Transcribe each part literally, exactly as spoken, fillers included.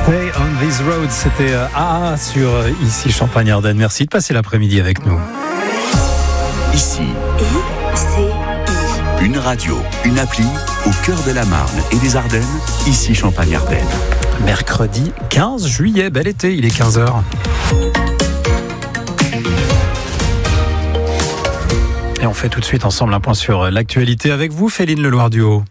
Stay on this road, c'était A A sur Ici Champagne-Ardenne. Merci de passer l'après-midi avec nous. Ici, I C I. Une radio, une appli au cœur de la Marne et des Ardennes. Ici Champagne-Ardenne. Mercredi quinze juillet, bel été, il est quinze heures. Et on fait tout de suite ensemble un point sur l'actualité avec vous, Féline Leloir-Duhaut.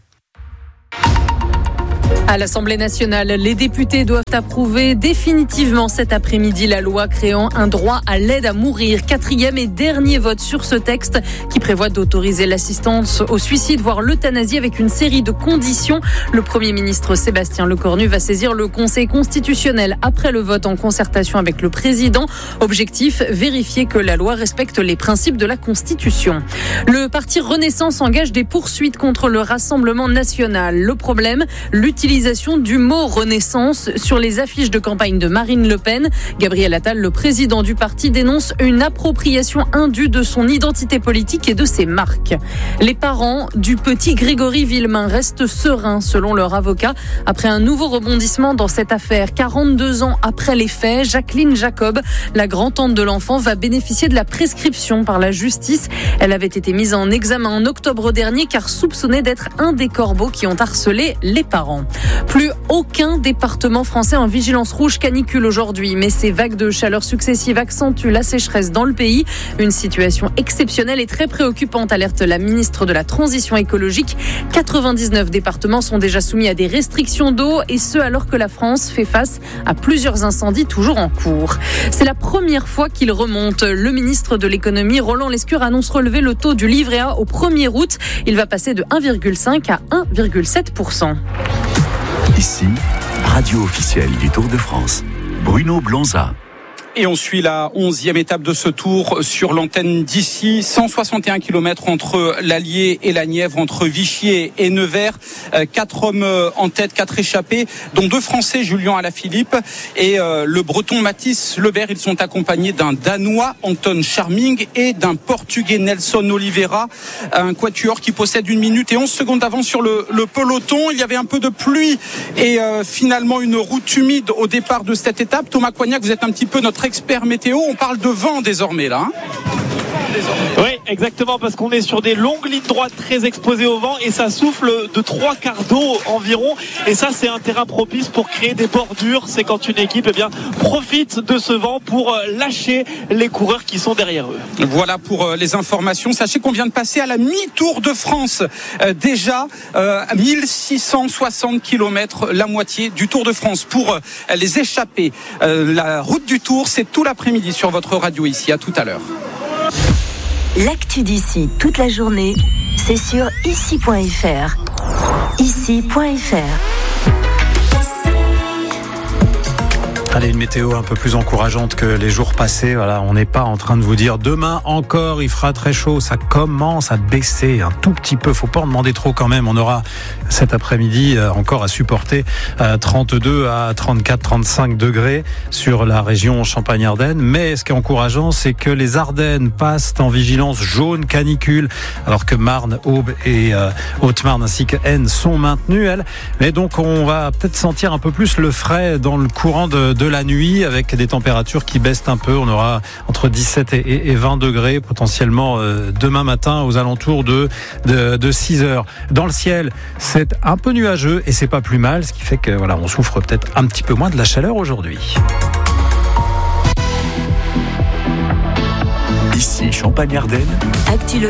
À l'Assemblée nationale, les députés doivent approuver définitivement cet après-midi la loi créant un droit à l'aide à mourir. Quatrième et dernier vote sur ce texte qui prévoit d'autoriser l'assistance au suicide, voire l'euthanasie avec une série de conditions. Le Premier ministre Sébastien Lecornu va saisir le Conseil constitutionnel après le vote en concertation avec le président. Objectif, vérifier que la loi respecte les principes de la Constitution. Le parti Renaissance engage des poursuites contre le Rassemblement national. Le problème, l'utilisation du mot Renaissance sur les affiches de campagne de Marine Le Pen. Gabriel Attal, le président du parti, dénonce une appropriation indue de son identité politique et de ses marques. Les parents du petit Grégory Villemain restent sereins selon leur avocat après un nouveau rebondissement dans cette affaire. quarante-deux ans après les faits, Jacqueline Jacob, la grand-tante de l'enfant, va bénéficier de la prescription par la justice. Elle avait été mise en examen en octobre dernier car soupçonnée d'être un des corbeaux qui ont harcelé les parents. Plus aucun département français en vigilance rouge canicule aujourd'hui, mais ces vagues de chaleur successives accentuent la sécheresse dans le pays. Une situation exceptionnelle et très préoccupante, alerte la ministre de la Transition écologique. quatre-vingt-dix-neuf départements sont déjà soumis à des restrictions d'eau, et ce alors que la France fait face à plusieurs incendies toujours en cours. C'est la première fois qu'il remonte. Le ministre de l'économie, Roland Lescure, annonce relever le taux du livret A au premier août. Il va passer de un virgule cinq à un virgule sept pour cent. Ici, radio officielle du Tour de France. Bruno Blonza. Et on suit la onzième étape de ce tour sur l'antenne d'Ici. cent soixante et un kilomètres entre l'Allier et la Nièvre, entre Vichy et Nevers. Quatre hommes en tête, quatre échappés, dont deux Français, Julien Alaphilippe et le Breton Mathis Lebert. Ils sont accompagnés d'un Danois, Anton Charming, et d'un Portugais, Nelson Oliveira. Un quatuor qui possède une minute et onze secondes d'avance sur le, le peloton. Il y avait un peu de pluie et euh, finalement une route humide au départ de cette étape. Thomas Coignac, vous êtes un petit peu notre expert météo, on parle de vent désormais là. Hein oui, exactement, parce qu'on est sur des longues lignes droites très exposées au vent et ça souffle de trois quarts d'eau environ, et ça c'est un terrain propice pour créer des bordures. C'est quand une équipe eh bien, profite de ce vent pour lâcher les coureurs qui sont derrière eux. Voilà pour les informations. Sachez qu'on vient de passer à la mi-Tour de France. Euh, déjà euh, mille six cent soixante kilomètres, la moitié du Tour de France. Pour euh, les échappés, euh, la route du Tour, c'est tout l'après-midi sur votre radio ici. À tout à l'heure. L'actu d'ici toute la journée, c'est sur ici point f r. ici point f r. Allez, une météo un peu plus encourageante que les jours passés. Voilà, on n'est pas en train de vous dire demain encore il fera très chaud. Ça commence à baisser un tout petit peu. Faut pas en demander trop quand même. On aura cet après-midi encore à supporter trente-deux à trente-quatre, trente-cinq degrés sur la région Champagne-Ardenne. Mais ce qui est encourageant, c'est que les Ardennes passent en vigilance jaune canicule, alors que Marne, Aube et euh, Haute-Marne ainsi que Aisne sont maintenues, elles. Mais donc on va peut-être sentir un peu plus le frais dans le courant de, de la nuit, avec des températures qui baissent un peu. On aura entre dix-sept et, et vingt degrés potentiellement euh, demain matin aux alentours de, de, de six heures. Dans le ciel, c'est un peu nuageux et c'est pas plus mal, ce qui fait que voilà, on souffre peut-être un petit peu moins de la chaleur aujourd'hui. Ici Champagne-Ardenne. Actu